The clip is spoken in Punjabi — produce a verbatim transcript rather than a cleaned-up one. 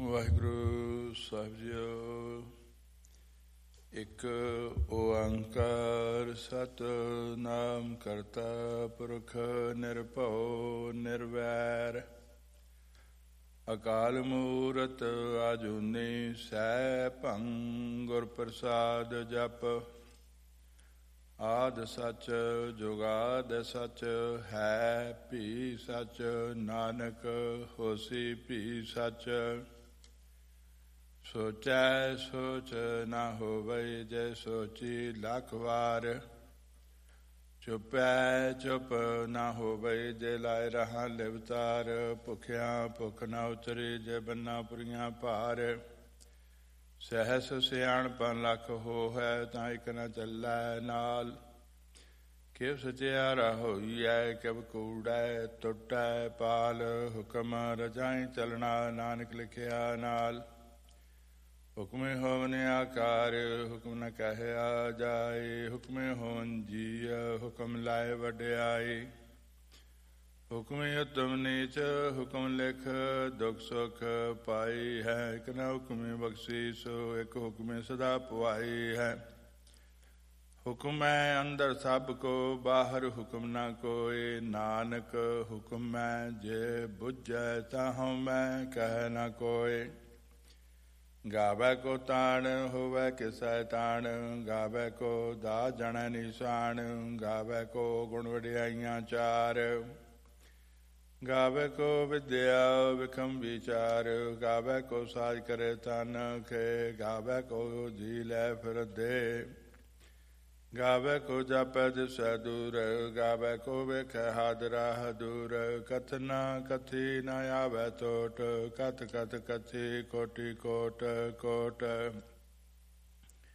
ਵਾਹਿਗੁਰੂ ਸਾਹਿਬ ਜੀਓ। ਇੱਕ ਓੰਕਾਰ ਸਤਿਨਾਮ ਕਰਤਾ ਪੁਰਖ ਨਿਰਭਉ ਨਿਰਵੈਰ ਅਕਾਲ ਮੂਰਤ ਆਜੂਨੀ ਸੈਭੰ ਗੁਰ ਪ੍ਰਸਾਦ ਜਪ। ਆਦਿ ਸੱਚ ਜੁਗਾਦਿ ਸੱਚ ਹੈ ਭੀ ਸੱਚ ਨਾਨਕ ਹੋਸੀ ਭੀ ਸੱਚ। ਸੋਚੈ ਸੋਚ ਨਾ ਹੋਵੈ ਜੇ ਸੋਚੀ ਲੱਖ ਵਾਰ। ਚੁੱਪੈ ਚੁੱਪ ਨਾ ਹੋਵੈ ਜੇ ਲਾਇ ਰਹਾ ਲਿਵਤਾਰ। ਭੁਖਿਆ ਭੁੱਖ ਨਾ ਉਤਰੀ ਜੇ ਬੰਨਾ ਪੁਰੀਆਂ ਭਾਰ। ਸਹਿਸ ਸਿਆਣਪਨ ਲੱਖ ਹੋਵੈ ਤਾਂ ਇਕ ਨਾ ਚੱਲੈ ਨਾਲ। ਕਿਵ ਸਚਿਆਰਾ ਹੋਈਐ ਕਿਵ ਕੂੜੈ ਟੁੱਟੈ ਪਾਲ। ਹੁਕਮ ਰਜਾਈ ਚੱਲਣਾ ਨਾਨਕ ਲਿਖਿਆ ਨਾਲ। ਹੁਕਮੇ ਹੋਵਨ ਆਕਾਰ ਹੁਕਮ ਨ ਕਹਿਆ ਜਾਏ। ਹੁਕਮੇ ਹੋਵਨ ਜੀਅ ਹੁਕਮ ਲਾਏ ਵਡਿਆਈ। ਹੁਕਮੇ ਉਤਮ ਨੀਚ ਹੁਕਮ ਲਿਖ ਦੁਖ ਸੁਖ ਪਾਈ ਹੈ। ਇਕ ਨਾ ਹੁਕਮੇ ਬਖਸ਼ੀ ਸੋ ਇਕ ਹੁਕਮੇ ਸਦਾ ਪੁਆਈ ਹੈ। ਹੁਕਮੈ ਅੰਦਰ ਸਭ ਕੋ ਬਾਹਰ ਹੁਕਮ ਨਾ ਕੋਇ। ਨਾਨਕ ਹੁਕਮੈ ਜੇ ਬੁਝੈ ਤਾਹਉ ਮੈਂ ਕਹਿ ਨਾ ਕੋਇ। ਗਾਵੈ ਕੋ ਤਾਣ ਹੋਵੈ ਕਿਸੈ ਤਾਣ। ਗਾਵੈ ਕੋ ਦਾ ਜਣੈ ਨਿਸ਼ਾਨ। ਗਾਵੈ ਕੋ ਗੁਣ ਵਡਿਆਈਆਂ ਚਾਰ। ਗਾਵੈ ਕੋ ਵਿਦਿਆ ਵਿਖਮ ਵਿਚਾਰ। ਗਾਵੈ ਕੋ ਸਾਜ ਕਰੇ ਤਨ ਖੇ। ਗਾਵੈ ਕੋ ਜੀ ਲੈ ਫਿਰਦੇ। ਗਾਵੈ ਕੋ ਜਾਪੈ ਦਿਸੈ ਦੂਰ। ਗਾਵੈ ਕੋ ਵੇਖੈ ਹਾਦਰਾ ਹਦੂਰ। ਕਥਨਾ ਕਥੀ ਨ ਆਵੈ ਤੋਟ। ਕਥ ਕਥ ਕਥੀ ਕੋਟੀ ਕੋਟ ਕੋਟ।